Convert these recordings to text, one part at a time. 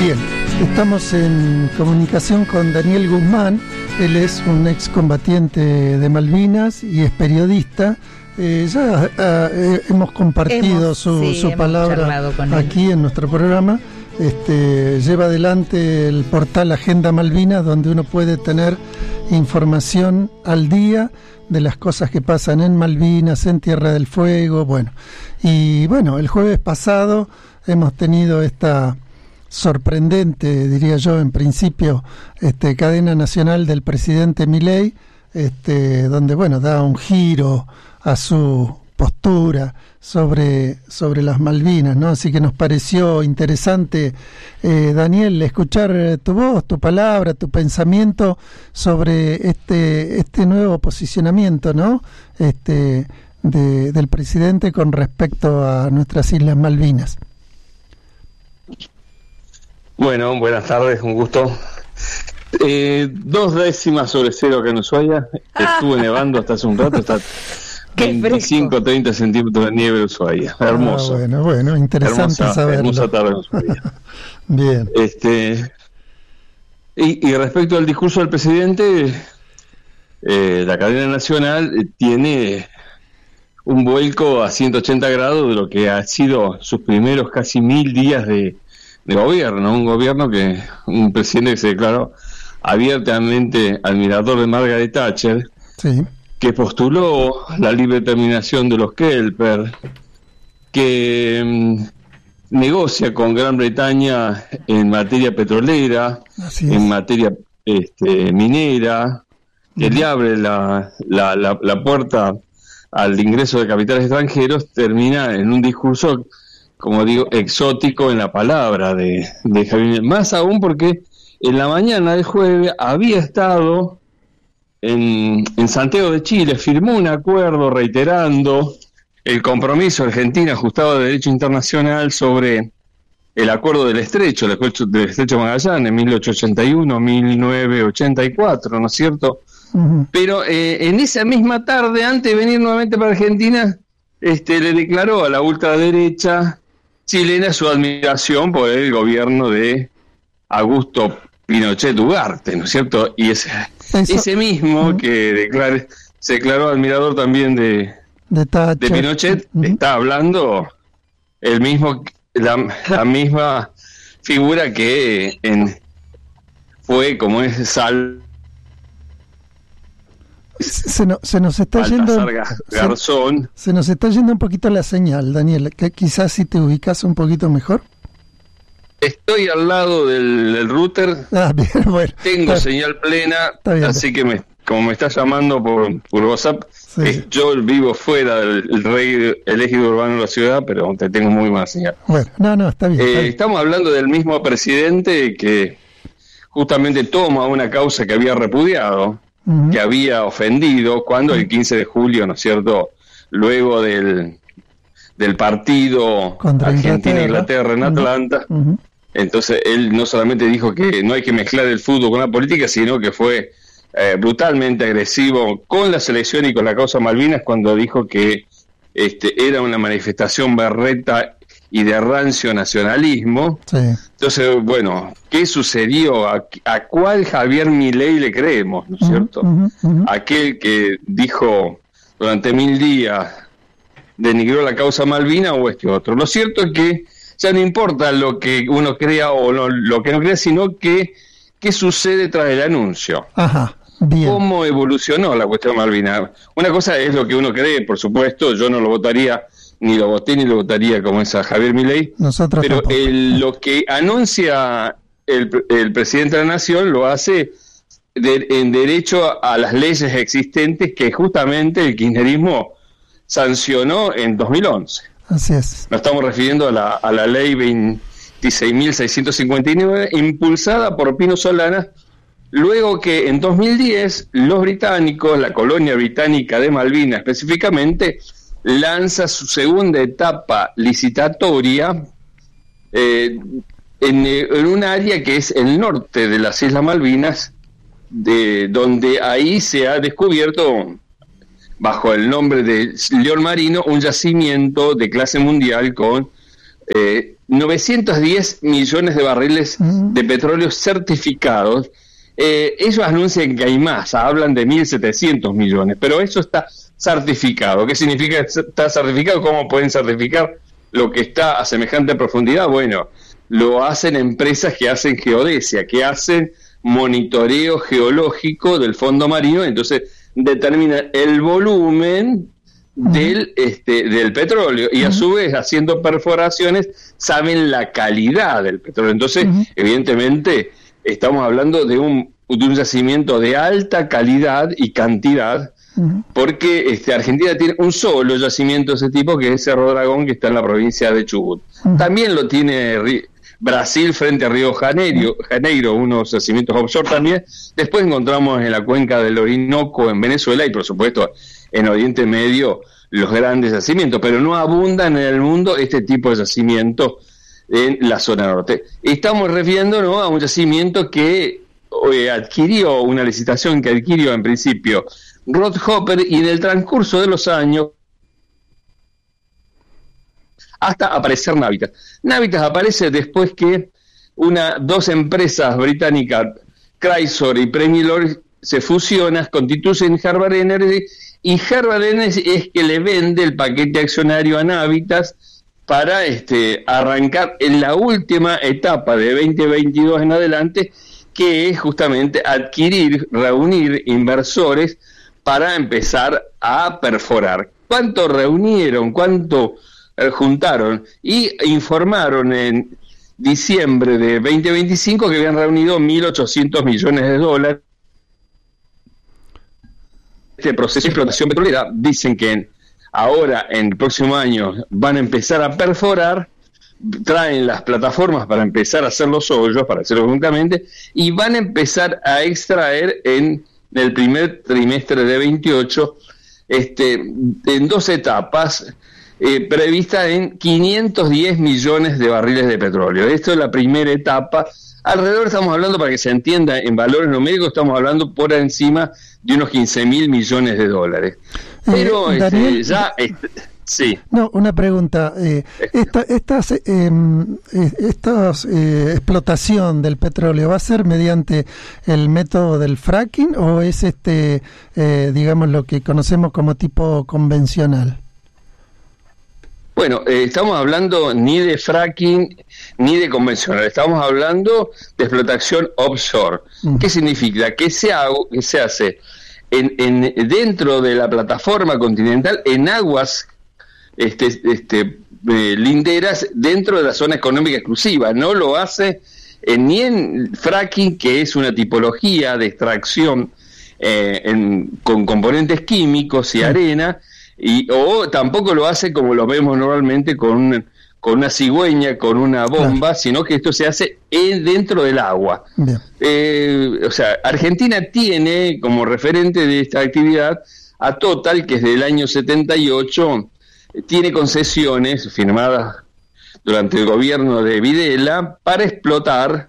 Bien, estamos en comunicación con Daniel Guzmán. Él es un excombatiente de Malvinas y es periodista. Hemos compartido su palabra aquí en nuestro programa. Lleva adelante el portal Agenda Malvinas, donde uno puede tener información al día de las cosas que pasan en Malvinas, en Tierra del Fuego. El jueves pasado hemos tenido esta sorprendente, diría yo, en principio, cadena nacional del presidente Milei, donde da un giro a su postura sobre las Malvinas, ¿no? Así que nos pareció interesante, Daniel, escuchar tu voz, tu palabra, tu pensamiento sobre este nuevo posicionamiento, ¿no? Del presidente con respecto a nuestras Islas Malvinas. Bueno, buenas tardes, un gusto. 2 décimas sobre cero acá en Ushuaia. Estuvo nevando hasta hace un rato, está 25-30 centímetros de nieve en Ushuaia. Hermoso. Bueno, interesante saberlo. Hermosa tarde en Ushuaia. Bien. Y respecto al discurso del presidente, la cadena nacional tiene un vuelco a 180 grados de lo que ha sido sus primeros casi 1000 días de gobierno, un presidente que se declaró abiertamente admirador de Margaret Thatcher, sí, que postuló la libre determinación de los Kelper, que negocia con Gran Bretaña en materia petrolera, en materia minera, que le abre la puerta al ingreso de capitales extranjeros. Termina en un discurso, como digo, exótico en la palabra de Javier. Más aún porque en la mañana del jueves había estado en Santiago de Chile, firmó un acuerdo reiterando el compromiso argentino ajustado a derecho internacional sobre el acuerdo del estrecho de Magallanes, en 1881-1984, ¿no es cierto? Uh-huh. Pero en esa misma tarde, antes de venir nuevamente para Argentina, le declaró a la ultraderecha chilena su admiración por el gobierno de Augusto Pinochet Ugarte, ¿no es cierto? Y ese mismo que se declaró admirador también de Pinochet, está hablando el mismo, la misma figura que fue como es se nos está yendo Garzón. Se nos está yendo un poquito la señal, Daniel, que quizás si te ubicas un poquito mejor. Estoy al lado del router. Bien, bueno. Tengo señal plena, así que como me estás llamando por WhatsApp, sí. Yo vivo fuera del ejido urbano de la ciudad, pero te tengo muy mala señal. Bueno, no, está bien. Estamos hablando del mismo presidente que justamente toma una causa que había repudiado, uh-huh, que había ofendido, cuando el 15 de julio, ¿no es cierto?, luego del partido Argentina-Inglaterra en Atlanta, uh-huh, entonces él no solamente dijo que no hay que mezclar el fútbol con la política, sino que fue brutalmente agresivo con la selección y con la causa Malvinas, cuando dijo que era una manifestación berreta y de rancio nacionalismo. Sí. Entonces, bueno, ¿qué sucedió? ¿A cuál Javier Milei le creemos, no es cierto? Uh-huh, uh-huh. Aquel que dijo durante 1000 días denigró la causa Malvina, o otro. Lo cierto es que ya no importa lo que uno crea o lo que no crea, sino qué sucede tras el anuncio. Ajá, bien. ¿Cómo evolucionó la cuestión Malvina? Una cosa es lo que uno cree, por supuesto, yo no lo votaría, ni lo voté ni lo votaría como es a Javier Milei. Nosotros pero lo que anuncia el presidente de la Nación lo hace en derecho a las leyes existentes que justamente el kirchnerismo sancionó en 2011. Así es. Nos estamos refiriendo a la ley 26.659, impulsada por Pino Solanas, luego que en 2010 los británicos, la colonia británica de Malvinas específicamente, lanza su segunda etapa licitatoria en un área que es el norte de las Islas Malvinas, donde ahí se ha descubierto, bajo el nombre de León Marino, un yacimiento de clase mundial con 910 millones de barriles de petróleo certificados. Ellos anuncian que hay más, hablan de 1.700 millones, pero eso está certificado. ¿Qué significa está certificado? ¿Cómo pueden certificar lo que está a semejante profundidad? Bueno, lo hacen empresas que hacen geodesia, que hacen monitoreo geológico del fondo marino, entonces determinan el volumen del petróleo y a su vez, haciendo perforaciones, saben la calidad del petróleo. Entonces, evidentemente, estamos hablando de un yacimiento de alta calidad y cantidad, porque Argentina tiene un solo yacimiento de ese tipo, que es Cerro Dragón, que está en la provincia de Chubut. También lo tiene Brasil frente a Río Janeiro, unos yacimientos offshore también. Después encontramos en la cuenca del Orinoco en Venezuela y por supuesto en Oriente Medio los grandes yacimientos, pero no abundan en el mundo este tipo de yacimientos en la zona norte. Estamos refiriéndonos a un yacimiento que adquirió, una licitación que adquirió en principio Rothoper, y en el transcurso de los años hasta aparecer Navitas. Navitas aparece después que dos empresas británicas, Chrysler y Premier, se fusionan, constituyen Harvard Energy, y Harvard Energy es que le vende el paquete accionario a Navitas para arrancar en la última etapa de 2022 en adelante, que es justamente reunir inversores para empezar a perforar. ¿Cuánto reunieron? ¿Cuánto juntaron? Y informaron en diciembre de 2025 que habían reunido 1.800 millones de dólares. Este proceso de explotación petrolera, dicen que ahora, en el próximo año, van a empezar a perforar, traen las plataformas para empezar a hacer los hoyos, para hacerlo conjuntamente, y van a empezar a extraer en el primer trimestre de 28, en 2 etapas, prevista en 510 millones de barriles de petróleo. Esto es la primera etapa. Alrededor, estamos hablando, para que se entienda en valores numéricos, estamos hablando por encima de unos 15.000 millones de dólares. Pero Daniel, sí. No, una pregunta. Estas explotación del petróleo, ¿va a ser mediante el método del fracking o es digamos lo que conocemos como tipo convencional? Bueno, estamos hablando ni de fracking ni de convencional, estamos hablando de explotación offshore. ¿Qué significa? Que se hace dentro de la plataforma continental, en aguas linderas, dentro de la zona económica exclusiva. No lo hace ni en fracking, que es una tipología de extracción con componentes químicos y arena, o tampoco lo hace como lo vemos normalmente con una cigüeña, con una bomba, sino que esto se hace dentro del agua. O sea, Argentina tiene como referente de esta actividad a Total, que desde el año 78 tiene concesiones firmadas durante el gobierno de Videla para explotar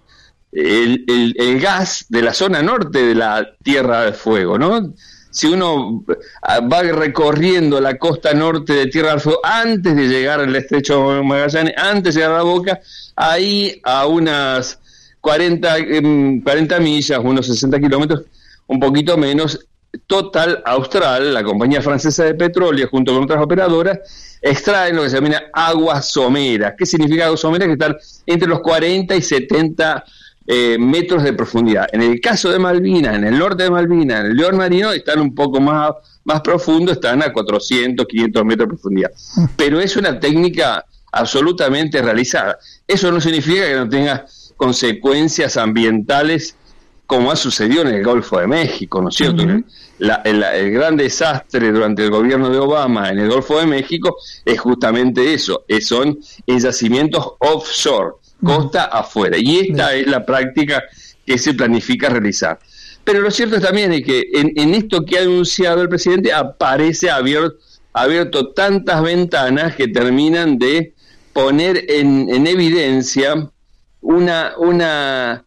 el gas de la zona norte de la Tierra del Fuego, ¿no? Si uno va recorriendo la costa norte de Tierra del Fuego, antes de llegar al estrecho de Magallanes, antes de llegar a la Boca, ahí a unas 40 millas, unos 60 kilómetros, un poquito menos, Total Austral, la compañía francesa de petróleo, junto con otras operadoras, extraen lo que se denomina aguas someras. ¿Qué significa aguas someras? Que están entre los 40 y 70 metros de profundidad. En el caso de Malvinas, en el norte de Malvinas, en el león marino, están un poco más profundo, están a 400, 500 metros de profundidad. Pero es una técnica absolutamente realizada. Eso no significa que no tenga consecuencias ambientales, como ha sucedido en el Golfo de México, ¿no es cierto? El gran desastre durante el gobierno de Obama en el Golfo de México es justamente eso, son yacimientos offshore, costa afuera, y esta es la práctica que se planifica realizar. Pero lo cierto también es que en esto que ha anunciado el presidente aparece abierto tantas ventanas que terminan de poner en evidencia una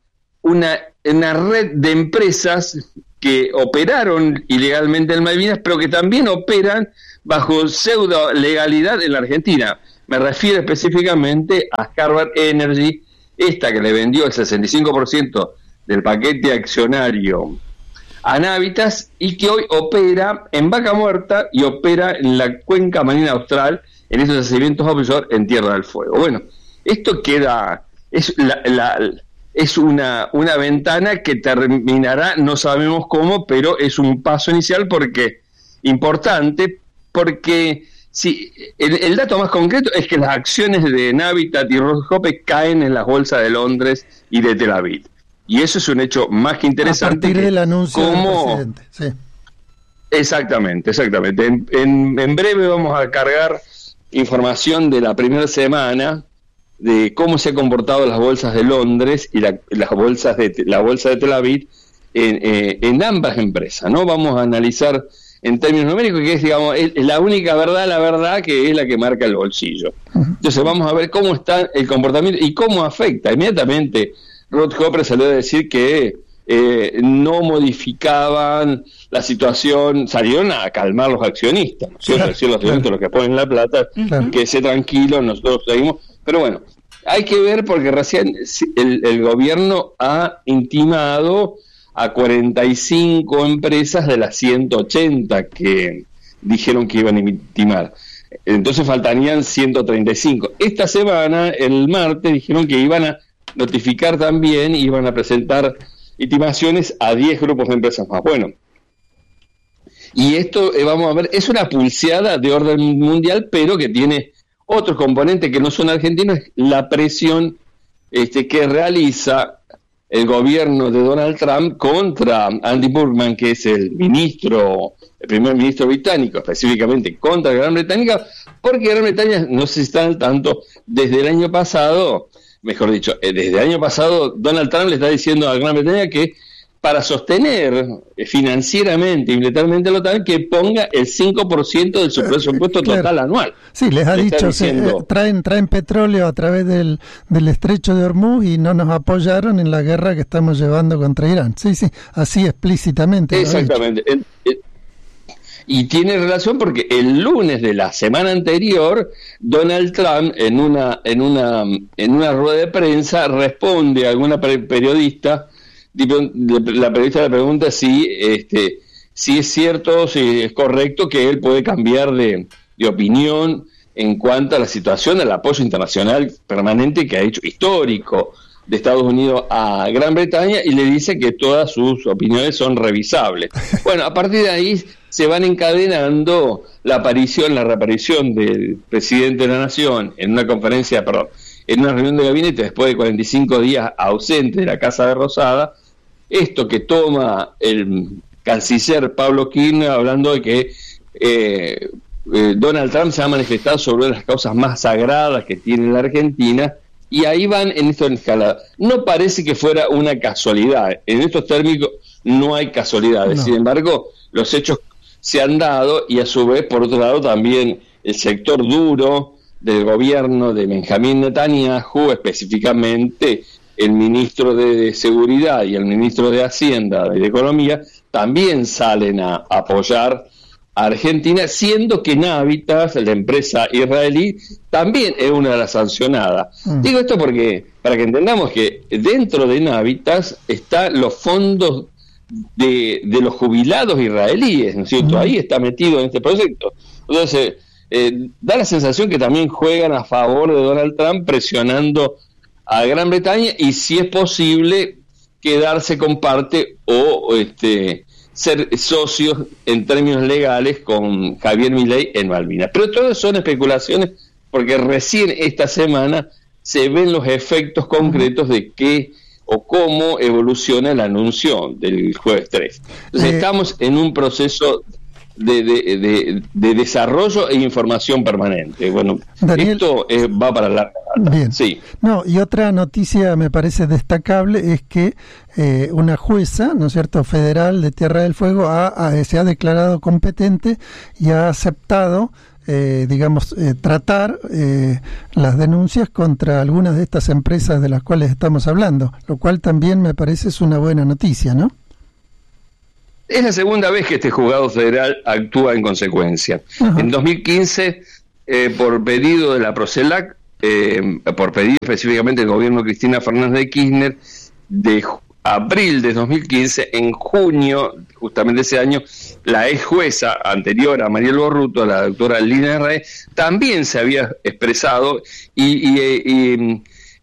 red de empresas que operaron ilegalmente en Malvinas, pero que también operan bajo pseudo legalidad en la Argentina. Me refiero específicamente a Harvard Energy, esta que le vendió el 65% del paquete accionario a Navitas y que hoy opera en Vaca Muerta y opera en la cuenca marina austral, en esos yacimientos offshore en Tierra del Fuego. Bueno, esto es una ventana que terminará, no sabemos cómo, pero es un paso inicial importante, porque sí, el dato más concreto es que las acciones de Navitat y Roscope caen en las bolsas de Londres y de Tel Aviv. Y eso es un hecho más que interesante. A partir del anuncio del presidente, sí. Exactamente. En breve vamos a cargar información de la primera semana de cómo se han comportado las bolsas de Londres y la bolsa de Tel Aviv en ambas empresas, ¿no? Vamos a analizar en términos numéricos, que es, digamos, la única verdad, la verdad que es la que marca el bolsillo. Entonces vamos a ver cómo está el comportamiento y cómo afecta. Inmediatamente Rod Hopper salió a decir que no modificaban la situación, salieron a calmar los accionistas, ¿no? Claro, los accionistas, los que ponen la plata, que se tranquilos, nosotros seguimos. Pero bueno, hay que ver porque recién el gobierno ha intimado a 45 empresas de las 180 que dijeron que iban a intimar. Entonces faltarían 135. Esta semana, el martes, dijeron que iban a notificar también, iban a presentar intimaciones a 10 grupos de empresas más. Bueno, y esto, vamos a ver, es una pulseada de orden mundial, pero que tiene otros componentes que no son argentinos, la presión que realiza el gobierno de Donald Trump contra Andy Burgman, que es el primer ministro británico, específicamente contra Gran Bretaña, porque Gran Bretaña, no sé si están al tanto, desde el año pasado, desde el año pasado Donald Trump le está diciendo a Gran Bretaña que para sostener financieramente y militarmente la OTAN, que ponga el 5% de su presupuesto total anual. Sí, les ha dicho, traen petróleo a través del estrecho de Hormuz y no nos apoyaron en la guerra que estamos llevando contra Irán. Sí, así explícitamente. Exactamente. Y tiene relación porque el lunes de la semana anterior, Donald Trump en una rueda de prensa responde a alguna periodista. La periodista le pregunta si es cierto, si es correcto que él puede cambiar de opinión en cuanto a la situación del apoyo internacional permanente que ha hecho, histórico, de Estados Unidos a Gran Bretaña, y le dice que todas sus opiniones son revisables. Bueno, a partir de ahí se van encadenando la reaparición del presidente de la Nación en una reunión de gabinete después de 45 días ausente de la Casa de Rosada, esto que toma el canciller Pablo Kirchner hablando de que Donald Trump se ha manifestado sobre las causas más sagradas que tiene la Argentina, y ahí van en esto en escalada. No parece que fuera una casualidad, en estos términos no hay casualidades, Sin embargo, los hechos se han dado, y a su vez, por otro lado, también el sector duro del gobierno de Benjamín Netanyahu, específicamente el ministro de Seguridad y el ministro de Hacienda y de Economía, también salen a apoyar a Argentina, siendo que Navitas, la empresa israelí, también es una de las sancionadas. Digo esto porque para que entendamos que dentro de Navitas están los fondos de los jubilados israelíes, ¿no es cierto? Ahí está metido en este proyecto. Entonces, da la sensación que también juegan a favor de Donald Trump, presionando a Gran Bretaña, y si es posible quedarse con parte o ser socios en términos legales con Javier Milei en Malvinas. Pero todas son especulaciones, porque recién esta semana se ven los efectos concretos de qué o cómo evoluciona el anuncio del jueves 3. Entonces estamos en un proceso de desarrollo e información permanente. Bueno, Daniel, esto va para larga data. Bien. Sí. No, y otra noticia me parece destacable es que una jueza, ¿no es cierto?, federal de Tierra del Fuego se ha declarado competente y ha aceptado tratar las denuncias contra algunas de estas empresas de las cuales estamos hablando, lo cual también me parece es una buena noticia, ¿no? Es la segunda vez que este juzgado federal actúa en consecuencia. En 2015 por pedido de la Procelac, por pedido específicamente del gobierno de Cristina Fernández de Kirchner, de abril de 2015, en junio, justamente ese año, la ex jueza anterior a Mariel Borruto, la doctora Lina Herrera, también se había expresado y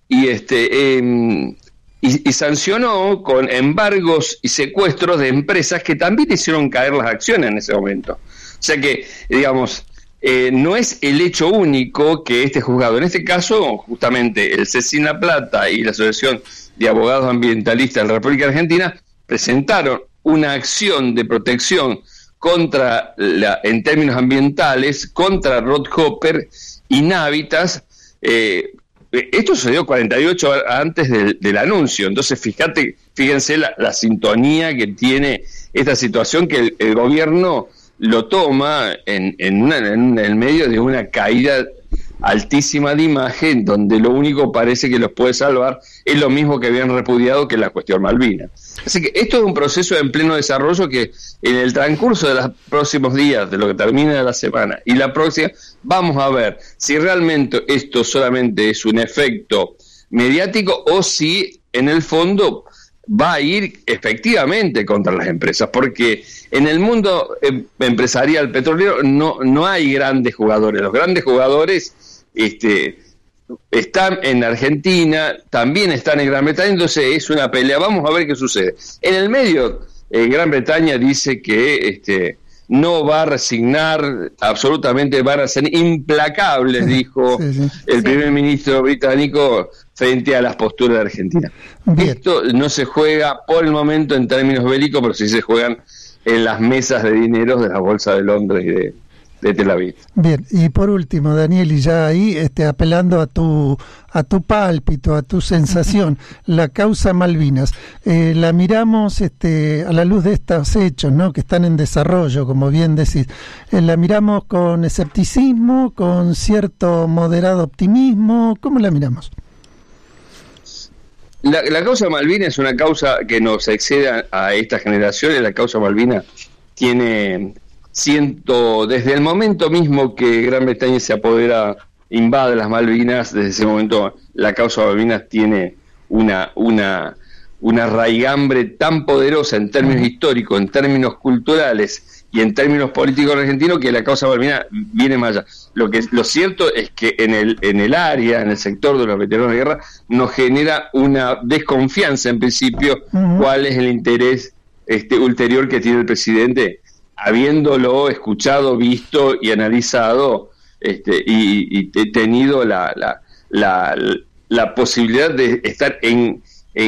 sancionó con embargos y secuestros de empresas que también hicieron caer las acciones en ese momento. O sea que, digamos, no es el hecho único que este juzgado, en este caso, justamente el CECIN La Plata y la Asociación de Abogados Ambientalistas de la República Argentina presentaron una acción de protección en términos ambientales, contra Rothhopper y Navitas. Esto sucedió 48 horas antes del anuncio, entonces fíjense la sintonía que tiene esta situación, que el gobierno lo toma en el medio de una caída altísima de imagen, donde lo único parece que los puede salvar es lo mismo que habían repudiado, que la cuestión Malvinas. Así que esto es un proceso en pleno desarrollo que en el transcurso de los próximos días, de lo que termina la semana y la próxima, vamos a ver si realmente esto solamente es un efecto mediático o si en el fondo va a ir efectivamente contra las empresas, porque en el mundo empresarial petrolero no hay grandes jugadores. Los grandes jugadores están en Argentina, también están en Gran Bretaña, entonces es una pelea. Vamos a ver qué sucede. En el medio, Gran Bretaña dice que no va a resignar, absolutamente van a ser implacables, dijo el primer ministro británico frente a las posturas de Argentina. Bien. Esto no se juega por el momento en términos bélicos, pero sí se juegan en las mesas de dinero de la Bolsa de Londres y de Tel Aviv. Bien, y por último, Daniel, y ya ahí apelando a tu pálpito, a tu sensación, la causa Malvinas, la miramos a la luz de estos hechos, ¿no?, que están en desarrollo, como bien decís, la miramos con escepticismo, con cierto moderado optimismo. ¿Cómo la miramos? La causa Malvinas es una causa que nos excede a esta generación. La causa Malvinas tiene desde el momento mismo que Gran Bretaña se invade las Malvinas, desde ese momento la causa Malvinas tiene una raigambre tan poderosa en términos históricos, en términos culturales y en términos políticos argentinos, que la causa Malvinas viene más allá. Lo cierto es que en el área, en el sector de los veteranos de guerra, nos genera una desconfianza en principio. ¿Cuál es el interés ulterior que tiene el presidente, habiéndolo escuchado, visto y analizado, y tenido la posibilidad de estar en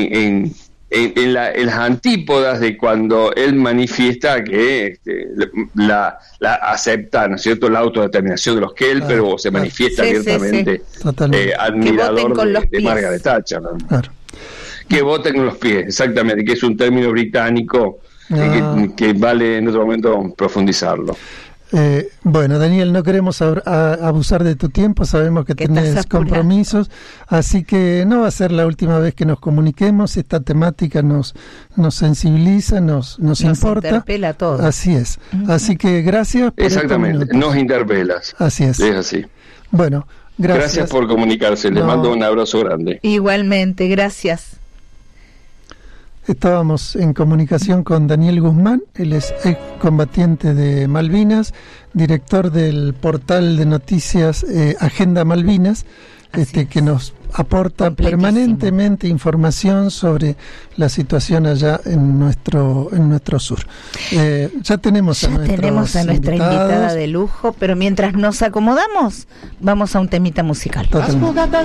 las antípodas de cuando él manifiesta que acepta, ¿no es cierto?, la autodeterminación de los Kelper, o se manifiesta abiertamente admirador de Margaret Thatcher, ¿no? Claro. Que voten con los pies, exactamente, que es un término británico que vale en otro momento profundizarlo. Bueno, Daniel, no queremos abusar de tu tiempo, sabemos que tenés compromisos, así que no va a ser la última vez que nos comuniquemos. Esta temática nos sensibiliza, nos importa. Nos interpela a todos. Así es. Así que gracias por exactamente, nos interpelas. Así es. Es así. Bueno, gracias por comunicarse, les mando un abrazo grande. Igualmente, gracias. Estábamos en comunicación con Daniel Guzmán, él es excombatiente de Malvinas, director del portal de noticias Agenda Malvinas, que nos aporta permanentemente información sobre la situación allá en nuestro sur. Ya tenemos a nuestra invitada de lujo, pero mientras nos acomodamos, vamos a un temita musical. Totalmente.